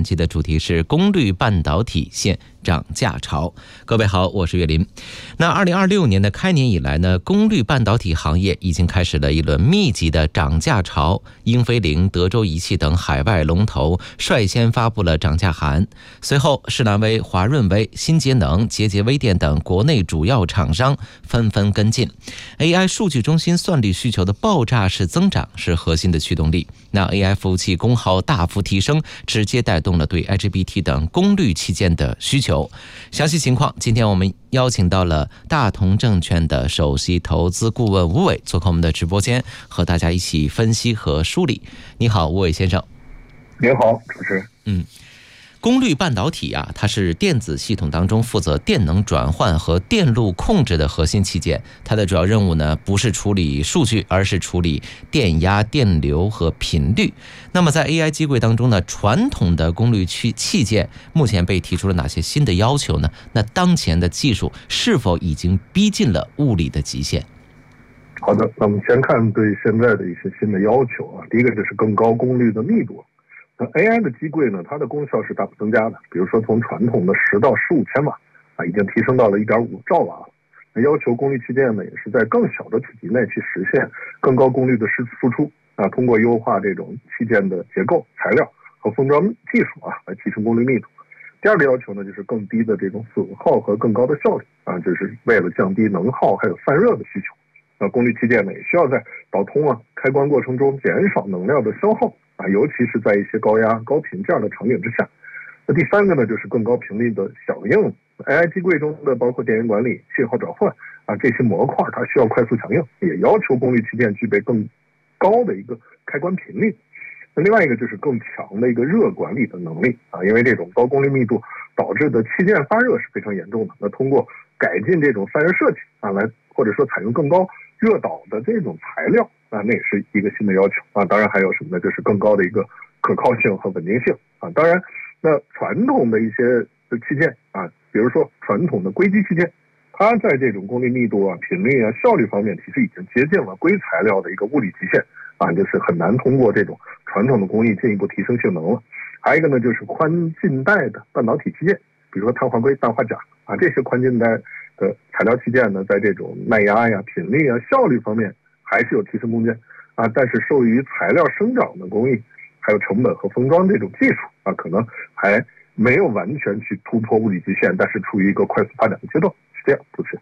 期的主题是功率半导体现涨价潮。各位好，我是岳林。那2026年的开年以来呢，功率半导体行业已经开始了一轮密集的涨价潮。英飞凌、德州仪器等海外龙头率先发布了涨价函，随后士兰微、华润微、新节能、捷节微电等国内主要厂商纷纷跟进。AI 数据中心算力需求的爆炸式增长是核心的驱动力。那 AI 服务器功耗大幅提升，直接带动了对 IGBT 等功率器件的需求。详细情况，今天我们邀请到了大同证券的首席投资顾问吴伟做客我们的直播间，和大家一起分析和梳理。你好，吴伟先生。 您好，主持人。 功率半导体啊，它是电子系统当中负责电能转换和电路控制的核心器件。它的主要任务呢，不是处理数据，而是处理电压、电流和频率。那么在 AI 机柜当中呢，传统的功率器件目前被提出了哪些新的要求呢？那当前的技术是否已经逼近了物理的极限？ 好的，那我们先看对现在的一些新的要求啊。第一个就是更高功率的密度。那 AI 的机柜呢，它的功效是大幅增加的，比如说从传统的10到15千瓦已经提升到了1.5兆瓦了。那要求功率器件呢，也是在更小的体积内去实现更高功率的输出通过优化这种器件的结构、材料和封装技术来提升功率密度。第二个要求呢，就是更低的这种损耗和更高的效率就是为了降低能耗还有散热的需求。那功率器件呢，也需要在导通开关过程中减少能量的消耗尤其是在一些高压、高频这样的场景之下。那第三个呢，就是更高频率的响应。AI 机柜中的包括电源管理、信号转换这些模块，它需要快速响应，也要求功率器件具备更高的一个开关频率。那另外一个就是更强的一个热管理的能力因为这种高功率密度导致的器件发热是非常严重的。那通过改进这种散热设计来或者说采用更高热导的这种材料那也是一个新的要求当然还有什么呢？就是更高的一个可靠性和稳定性当然，那传统的一些器件比如说传统的硅基器件，它在这种功率密度频率效率方面，其实已经接近了硅材料的一个物理极限就是很难通过这种传统的工艺进一步提升性能了。还有一个呢，就是宽近带的半导体器件，比如说碳化硅、氮化钾这些宽近带的材料器件呢，在这种耐压频率效率方面还是有提升空间但是受于材料生长的工艺还有成本和封装这种技术可能还没有完全去突破物理极限，但是处于一个快速发展的阶段，是这样。主持人。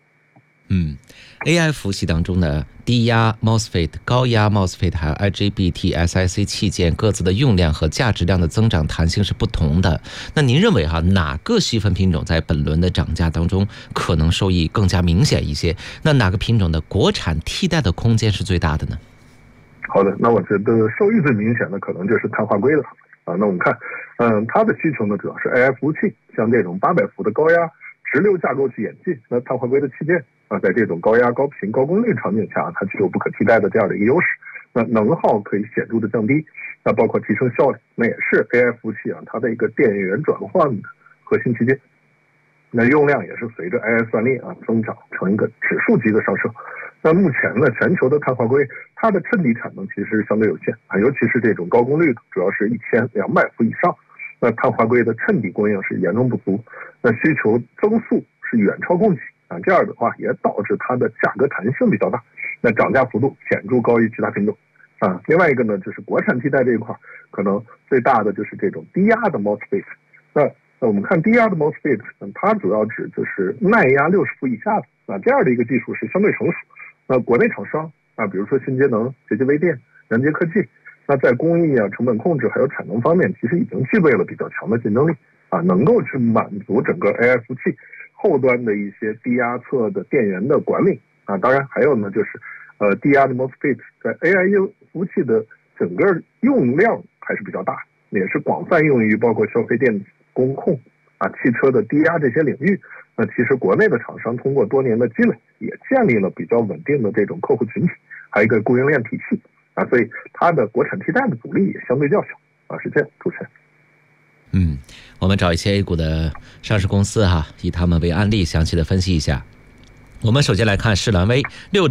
AI 服务器当中呢，低压 MOSFET、高压 MOSFET 还有 IGBT、SiC 器件各自的用量和价值量的增长弹性是不同的。那您认为哪个细分品种在本轮的涨价当中可能受益更加明显一些？那哪个品种的国产替代的空间是最大的呢？ 好的，那我觉得受益最明显的可能就是碳化硅了那我们看它的需求呢主要是 AI 服务器，像这种800伏的高压直流架构去演进。那碳化硅的器件在这种高压、高频、高功率场景下，它具有不可替代的这样的一个优势。那能耗可以显著的降低，那包括提升效率，那也是 AI 服务器它的一个电源转换的核心器件。那用量也是随着 AI 算力增长成一个指数级的上升。那目前呢，全球的碳化硅它的衬底产能其实相对有限尤其是这种高功率的，主要是1200伏以上。那碳化硅的衬底供应是严重不足，那需求增速是远超供给这样的话也导致它的价格弹性比较大，那涨价幅度显著高于其他品种另外一个呢，就是国产替代这一块可能最大的就是这种低压的 MOSFET。那我们看低压的 MOSFET， 它主要指就是耐压60伏以下的这样的一个技术是相对成熟。那国内厂商比如说新节能、捷节微电、燃接科技，那在工艺成本控制还有产能方面，其实已经具备了比较强的竞争力能够去满足整个 AI 服务器后端的一些低压侧的电源的管理当然还有呢，就是低压的 MOSFET 在 AI 服务器的整个用量还是比较大，也是广泛用于包括消费电子、工控汽车的低压这些领域。那其实国内的厂商通过多年的积累，也建立了比较稳定的这种客户群体，还有一个供应链体系所以它的国产替代的阻力也相对较小是这样。主持人。 我们找一些 A 股的上市公司以他们为案例详细的分析一下。我们首先来看士兰微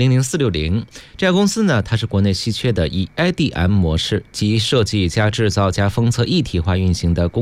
600460这家公司呢，它是国内稀缺的以 IDM 模式及设计加制造加封测一体化运行的